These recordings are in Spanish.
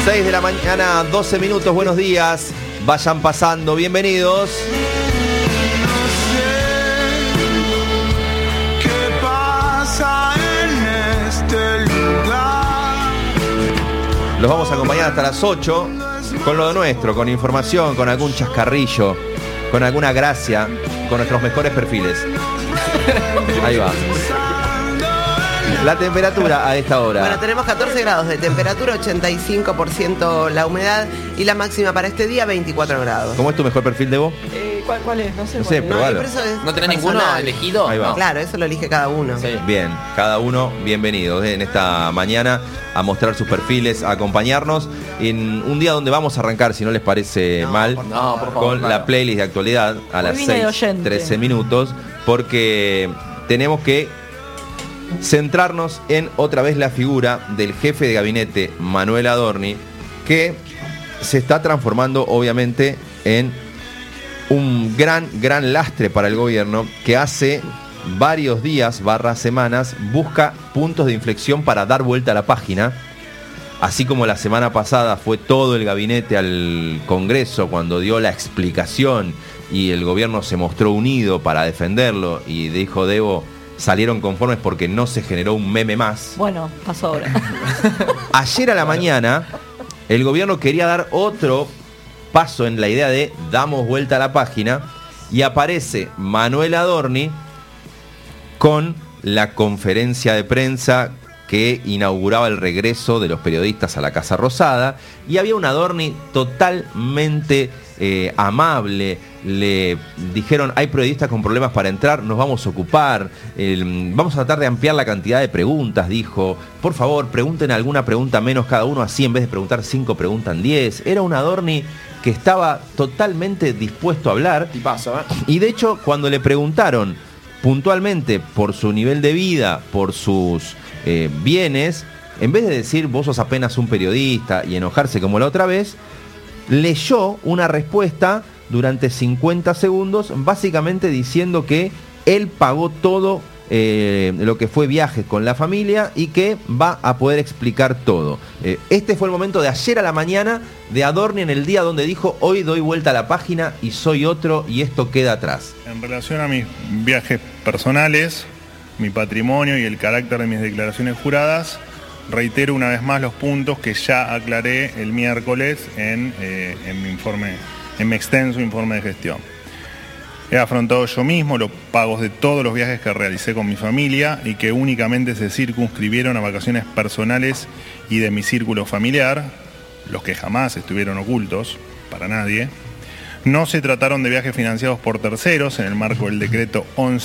6 de la mañana, 12 minutos, buenos días. Vayan pasando, bienvenidos. Los vamos a acompañar hasta las 8 con lo nuestro, con información, con algún chascarrillo, con alguna gracia, con nuestros mejores perfiles. Ahí va. La temperatura a esta hora. Bueno, tenemos 14 grados de temperatura, 85% la humedad y la máxima para este día 24 grados. ¿Cómo es tu mejor perfil de vos? ¿Cuál es? No sé, probalo. ¿No tenés ninguno elegido? Ahí va. No. Claro, eso lo elige cada uno. Sí. Bien, cada uno bienvenidos en esta mañana a mostrar sus perfiles, a acompañarnos en un día donde vamos a arrancar, si no les parece mal, por favor, con la playlist de actualidad a las 6:13 minutos, porque tenemos que centrarnos en otra vez la figura del jefe de gabinete, Manuel Adorni, que se está transformando obviamente en un gran lastre para el gobierno, que hace varios días, semanas, busca puntos de inflexión para dar vuelta a la página. Así como la semana pasada fue todo el gabinete al Congreso cuando dio la explicación y el gobierno se mostró unido para defenderlo y dijo Debo, salieron conformes porque no se generó un meme más. Bueno, pasó ahora. Ayer a la mañana el gobierno quería dar otro paso en la idea de damos vuelta a la página y aparece Manuel Adorni con la conferencia de prensa que inauguraba el regreso de los periodistas a la Casa Rosada, y había un Adorni totalmente amable. Le dijeron, hay periodistas con problemas para entrar, nos vamos a ocupar, vamos a tratar de ampliar la cantidad de preguntas, dijo, por favor, pregunten alguna pregunta menos cada uno, así en vez de preguntar 5, preguntan 10. Era un Adorni que estaba totalmente dispuesto a hablar. Y pasa, ¿eh? Y de hecho, cuando le preguntaron puntualmente por su nivel de vida, por sus bienes, en vez de decir vos sos apenas un periodista y enojarse como la otra vez, leyó una respuesta durante 50 segundos, básicamente diciendo que él pagó todo lo que fue viajes con la familia y que va a poder explicar todo. Este fue el momento de ayer a la mañana de Adorni en el día donde dijo, hoy doy vuelta a la página y soy otro y esto queda atrás. En relación a mis viajes personales, mi patrimonio y el carácter de mis declaraciones juradas, reitero una vez más los puntos que ya aclaré el miércoles en mi informe, en mi extenso informe de gestión. He afrontado yo mismo los pagos de todos los viajes que realicé con mi familia y que únicamente se circunscribieron a vacaciones personales y de mi círculo familiar, los que jamás estuvieron ocultos para nadie. No se trataron de viajes financiados por terceros en el marco del decreto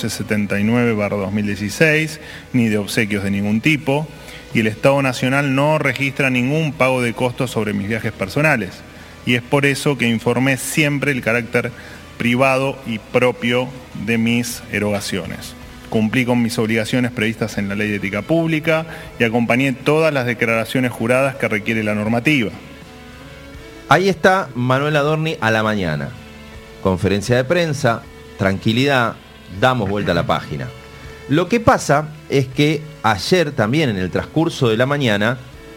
1179/2016, ni de obsequios de ningún tipo, y el Estado Nacional no registra ningún pago de costos sobre mis viajes personales. Y es por eso que informé siempre el carácter privado y propio de mis erogaciones. Cumplí con mis obligaciones previstas en la Ley de Ética Pública y acompañé todas las declaraciones juradas que requiere la normativa. Ahí está Manuel Adorni a la mañana. Conferencia de prensa, tranquilidad, damos vuelta a la página. Lo que pasa es que ayer también en el transcurso de la mañana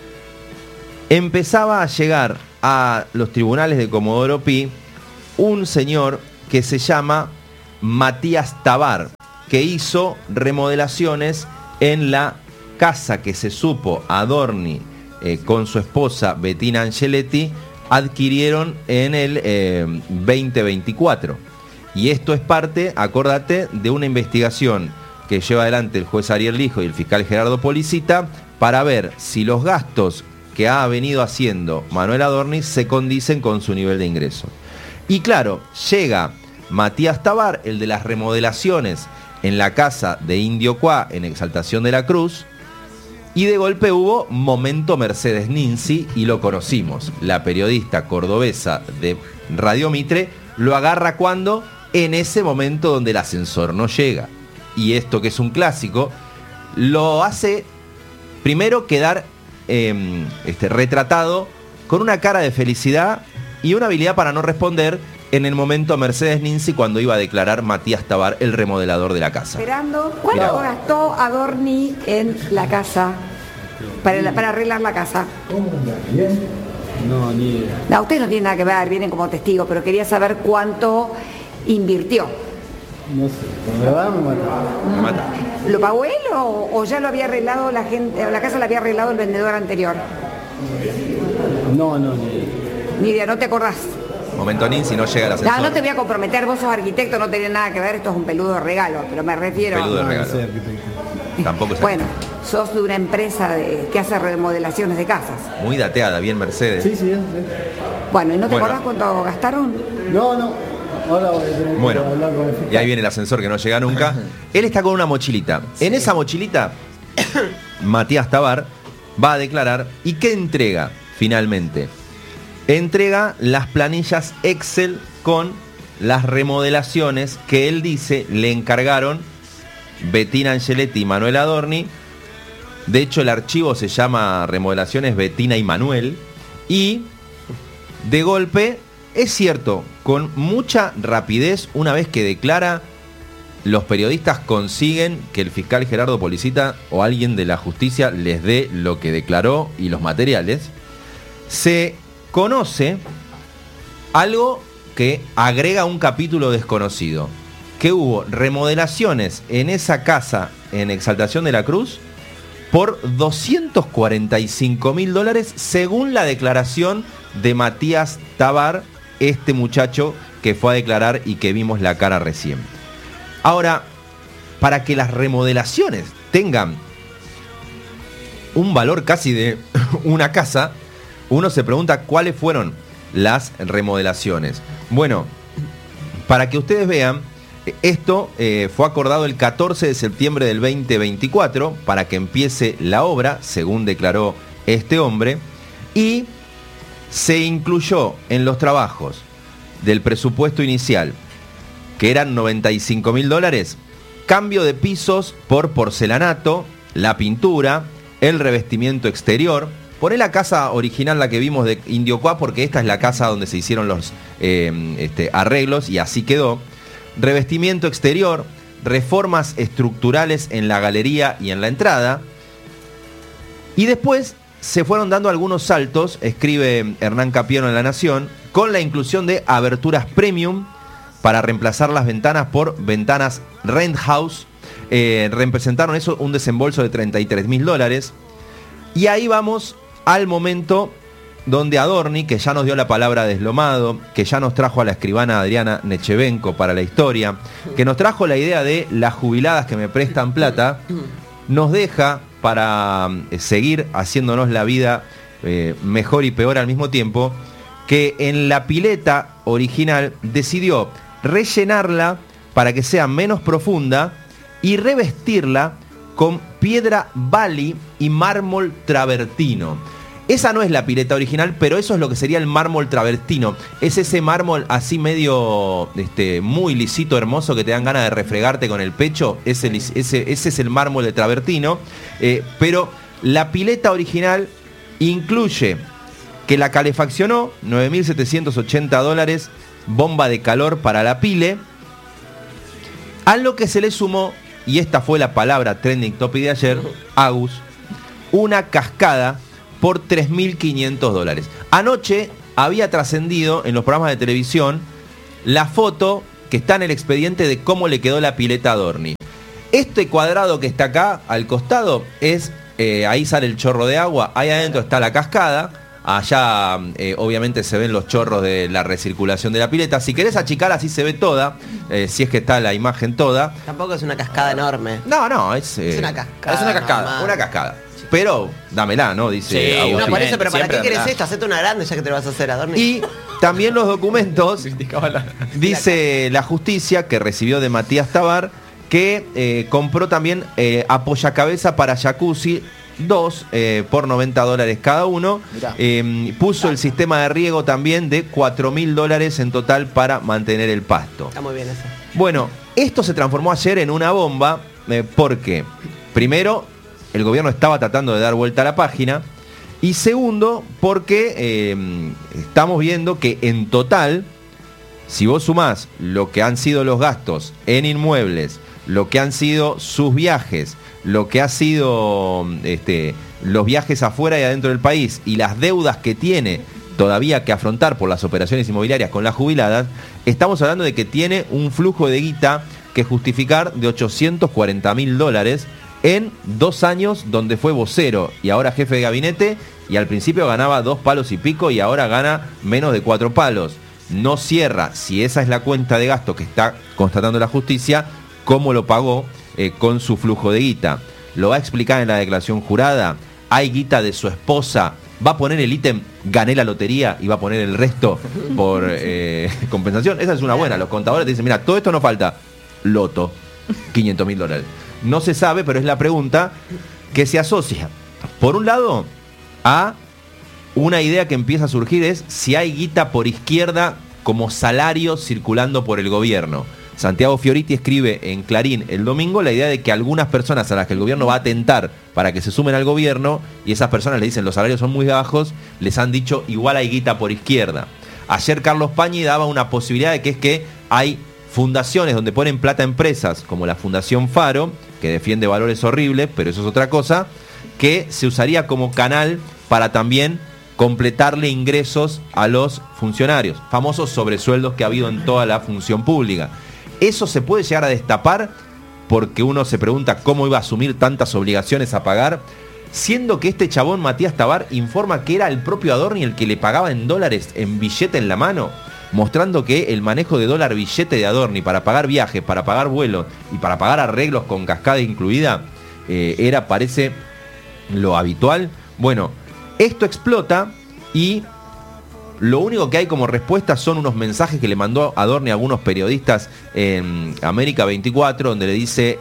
empezaba a llegar a los tribunales de Comodoro Pi un señor que se llama Matías Tabar, que hizo remodelaciones en la casa que se supo Adorni con su esposa Bettina Angeletti adquirieron en el 2024. Y esto es parte, acordate, de una investigación que lleva adelante el juez Ariel Lijo y el fiscal Gerardo Policita para ver si los gastos que ha venido haciendo Manuel Adorni se condicen con su nivel de ingreso. Y claro, llega Matías Tabar, el de las remodelaciones en la casa de Indio Cuá en Exaltación de la Cruz, y de golpe hubo momento Mercedes Ninzi y lo conocimos. La periodista cordobesa de Radio Mitre lo agarra cuando, en ese momento donde el ascensor no llega. Y esto, que es un clásico, lo hace primero quedar retratado con una cara de felicidad y una habilidad para no responder en el momento Mercedes Ninzi cuando iba a declarar Matías Tabar, el remodelador de la casa. ¿Cuánto gastó Adorni en la casa para arreglar la casa? No, ni idea. No, ustedes no tienen nada que ver, vienen como testigos, pero quería saber cuánto invirtió. No sé, con grabar me mata. Me mata. ¿Lo pagó él o ya lo había arreglado la gente, o la casa la había arreglado el vendedor anterior? No, ni idea. Ni idea, ¿no te acordás? Momento Ninzi, no llega el ascensor. No te voy a comprometer, vos sos arquitecto, no tenés nada que ver, esto es un peludo regalo, pero me refiero... Peludo de No, regalo. no sé, arquitecto. Tampoco es Bueno, sos de una empresa que hace remodelaciones de casas. muy dateada, bien Mercedes. Sí, sí. Bueno, ¿y no te Bueno. acordás cuánto gastaron? No. Ahora voy a tener Bueno, que hablar con el fiscal. y ahí viene el ascensor que no llega nunca. Él está con una mochilita. En esa mochilita, Matías Tabar va a declarar. ¿Y qué entrega finalmente? Entrega las planillas Excel con las remodelaciones que él dice le encargaron Bettina Angeletti y Manuel Adorni. De hecho, el archivo se llama Remodelaciones Bettina y Manuel. Y de golpe, es cierto, con mucha rapidez, una vez que declara, los periodistas consiguen que el fiscal Gerardo Policita o alguien de la justicia les dé lo que declaró y los materiales. Se conoce algo que agrega un capítulo desconocido, que hubo remodelaciones en esa casa en Exaltación de la Cruz por $245.000 según la declaración de Matías Tabar, este muchacho que fue a declarar y que vimos la cara recién. Ahora, para que las remodelaciones tengan un valor casi de una casa, uno se pregunta cuáles fueron las remodelaciones. Bueno, para que ustedes vean, esto fue acordado el 14 de septiembre del 2024 para que empiece la obra, según declaró este hombre, y se incluyó en los trabajos del presupuesto inicial, que eran $95.000, cambio de pisos por porcelanato, la pintura, el revestimiento exterior. Poné la casa original, la que vimos de Indiocuá, porque esta es la casa donde se hicieron los arreglos y así quedó. Revestimiento exterior, reformas estructurales en la galería y en la entrada. Y después se fueron dando algunos saltos, escribe Hernán Capiano en La Nación, con la inclusión de aberturas premium para reemplazar las ventanas por ventanas Rent House. Representaron eso un desembolso de $33.000. Y ahí vamos al momento donde Adorni, que ya nos dio la palabra deslomado, que ya nos trajo a la escribana Adriana Nechevenko para la historia, que nos trajo la idea de las jubiladas que me prestan plata, nos deja para seguir haciéndonos la vida mejor y peor al mismo tiempo, que en la pileta original decidió rellenarla para que sea menos profunda y revestirla con piedra Bali y mármol travertino. Esa no es la pileta original, pero eso es lo que sería el mármol travertino. Es ese mármol así medio muy lisito, hermoso, que te dan ganas de refregarte con el pecho. Ese es el mármol de travertino. Pero la pileta incluye que la calefaccionó, $9.780, bomba de calor para la pile, a lo que se le sumó, y esta fue la palabra trending topic de ayer, Agus, una cascada por $3.500. Anoche había trascendido en los programas de televisión la foto que está en el expediente de cómo le quedó la pileta a Adorni. Este cuadrado que está acá al costado es, ahí sale el chorro de agua, ahí adentro está la cascada, allá obviamente se ven los chorros de la recirculación de la pileta. Si querés achicar así se ve toda, si es que está la imagen toda. Tampoco es una cascada enorme. No, es una cascada. Es una cascada, normal. una cascada. Pero dámela, ¿no? Dice Sí, Agustín. No, por eso, pero ¿para Siempre qué querés andá. esto? Hacete una grande ya que te lo vas a hacer, Adorni. Y también los documentos, dice la justicia que recibió de Matías Tabar, que compró también apoyacabeza para jacuzzi, 2 por $90 cada uno. Puso el sistema de riego también de $4.000 en total para mantener el pasto. Está muy bien eso. Bueno, esto se transformó ayer en una bomba porque, primero, el gobierno estaba tratando de dar vuelta a la página, y segundo, porque estamos viendo que en total, si vos sumás lo que han sido los gastos en inmuebles, lo que han sido sus viajes, lo que ha sido los viajes afuera y adentro del país y las deudas que tiene todavía que afrontar por las operaciones inmobiliarias con las jubiladas, estamos hablando de que tiene un flujo de guita que justificar de $840.000 en 2 años donde fue vocero y ahora jefe de gabinete, y al principio ganaba 2 palos y pico y ahora gana menos de 4 palos. No cierra, si esa es la cuenta de gasto que está constatando la justicia, cómo lo pagó con su flujo de guita. Lo va a explicar en la declaración jurada. Hay guita de su esposa. Va a poner el ítem gané la lotería y va a poner el resto por compensación. Esa es una buena. Los contadores te dicen, mira, todo esto no falta. Loto, $500.000. No se sabe, pero es la pregunta que se asocia, por un lado, a una idea que empieza a surgir, es si hay guita por izquierda como salario circulando por el gobierno. Santiago Fioriti escribe en Clarín el domingo la idea de que algunas personas a las que el gobierno va a atentar para que se sumen al gobierno, y esas personas le dicen los salarios son muy bajos, les han dicho igual hay guita por izquierda. Ayer Carlos Pañi daba una posibilidad de que es que hay fundaciones donde ponen plata a empresas, como la Fundación Faro, que defiende valores horribles, pero eso es otra cosa, que se usaría como canal para también completarle ingresos a los funcionarios, famosos sobresueldos que ha habido en toda la función pública. Eso se puede llegar a destapar porque uno se pregunta cómo iba a asumir tantas obligaciones a pagar, siendo que este chabón Matías Tabar informa que era el propio Adorni el que le pagaba en dólares en billete en la mano, mostrando que el manejo de dólar billete de Adorni para pagar viajes, para pagar vuelos y para pagar arreglos con cascada incluida era, parece, lo habitual. Bueno, esto explota y lo único que hay como respuesta son unos mensajes que le mandó Adorni a algunos periodistas en América 24, donde le dice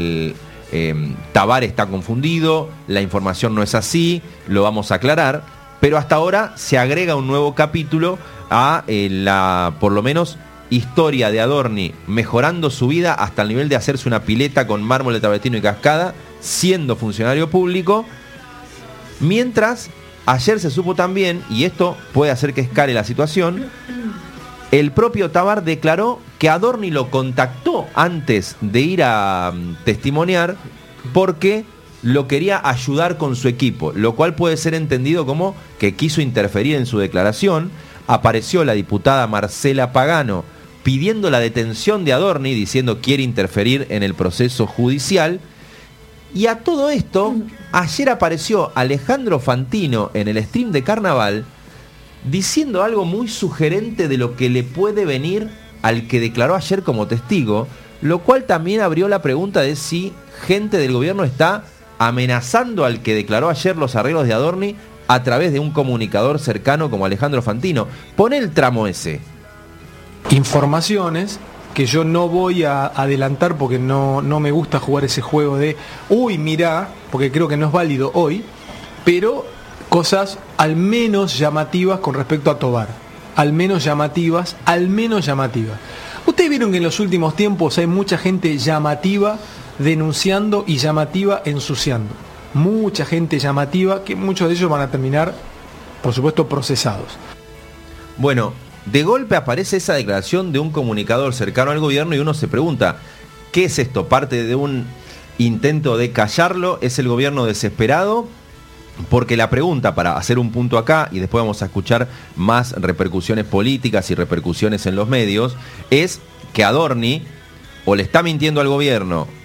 Tabar está confundido, la información no es así, lo vamos a aclarar, pero hasta ahora se agrega un nuevo capítulo a la, por lo menos, historia de Adorni mejorando su vida hasta el nivel de hacerse una pileta con mármol de travertino y cascada, siendo funcionario público, mientras ayer se supo también, y esto puede hacer que escale la situación, el propio Tabar declaró que Adorni lo contactó antes de ir a testimoniar porque lo quería ayudar con su equipo, lo cual puede ser entendido como que quiso interferir en su declaración. Apareció la diputada Marcela Pagano pidiendo la detención de Adorni, diciendo quiere interferir en el proceso judicial. Y a todo esto, ayer apareció Alejandro Fantino en el stream de Carnaval diciendo algo muy sugerente de lo que le puede venir al que declaró ayer como testigo, lo cual también abrió la pregunta de si gente del gobierno está amenazando al que declaró ayer los arreglos de Adorni a través de un comunicador cercano como Alejandro Fantino. Pone el tramo ese. Informaciones que yo no voy a adelantar porque no me gusta jugar ese juego de uy, mirá, porque creo que no es válido hoy, pero cosas al menos llamativas con respecto a Tobar. Al menos llamativas. Ustedes vieron que en los últimos tiempos hay mucha gente llamativa denunciando y llamativa ensuciando. Mucha gente llamativa, que muchos de ellos van a terminar, por supuesto, procesados. Bueno, de golpe aparece esa declaración de un comunicador cercano al gobierno y uno se pregunta, ¿qué es esto? ¿Parte de un intento de callarlo? ¿Es el gobierno desesperado? Porque la pregunta, para hacer un punto acá, y después vamos a escuchar más repercusiones políticas y repercusiones en los medios, es que Adorni o le está mintiendo al gobierno